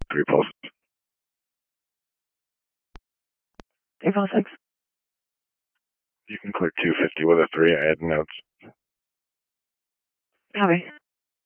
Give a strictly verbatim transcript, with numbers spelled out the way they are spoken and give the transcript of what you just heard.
three pulses. April sixth. You can clear two fifty with a three. I had notes. Copy.